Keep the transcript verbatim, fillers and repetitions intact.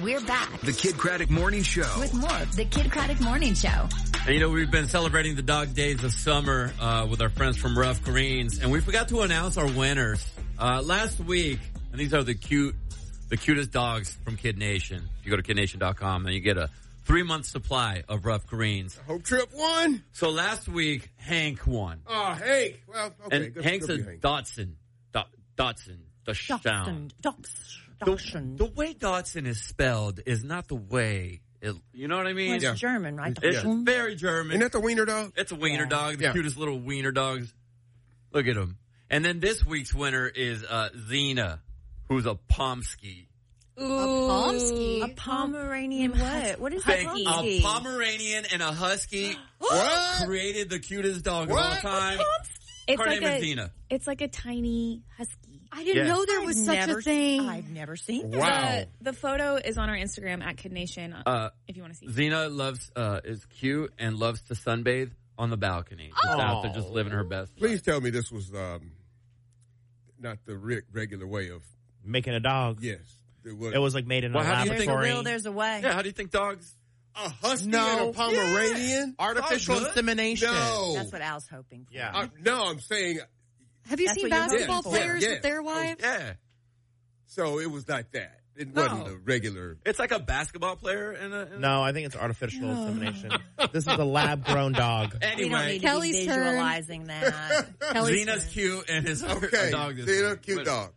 We're back. The Kid Craddock Morning Show. With more of the Kid Craddock Morning Show. And you know, we've been celebrating the dog days of summer uh, with our friends from Rough Greens, and we forgot to announce our winners uh, last week. And these are the cute, the cutest dogs from Kid Nation. If you go to kid nation dot com, and you get a three-month supply of Rough Greens. Hope Trip won. So last week, Hank won. Oh, Hank. Well, okay. And good, Hank's good a for Hank. Dotson. Dot, Dotson. The Dachshund. The, the way Dotson is spelled is not the way it, you know what I mean? Well, it's Yeah. German, right? It's Dachshund. very German. Isn't that the wiener dog? It's a wiener Yeah. dog, the Yeah. cutest little wiener dogs. Look at him. And then this week's winner is uh, Xena, who's a Pomsky. Ooh. A Pomsky? A Pomeranian what? What is Thank- a A Pomsky? Pomeranian and a Husky What? created the cutest dog of What? all time. It's Her like name a, is Xena. It's like a tiny husky. I didn't Yeah. know there was I've such never, a thing. I've never seen that. Wow. The, the photo is on our Instagram at Kid Nation. Uh, if you want to see. Xena loves uh, is cute and loves to sunbathe on the balcony. Just out there, just living her best. Please tell me this was um, not the re- regular way of. Making a dog. Yes. It was, It was like made in Well, a how do you There's a laboratory. will, there's a way. Yeah, how do you think dogs? a husky No. and a Pomeranian? Artificial Oh, good. insemination. No. That's what Al's hoping for. Yeah. Uh, no, I'm saying. Have you That's seen what you're basketball looking for. players Yeah, with their yeah. wives? Yeah. So it was like that. It No. wasn't a regular. It's like a basketball player in a... In No, I think it's artificial insemination. This is a lab-grown dog. A, We don't anyway, need Kelly's to be turn. visualizing that. Kelly's Xena's turn. cute and his Okay. dog is Xena, cute dog.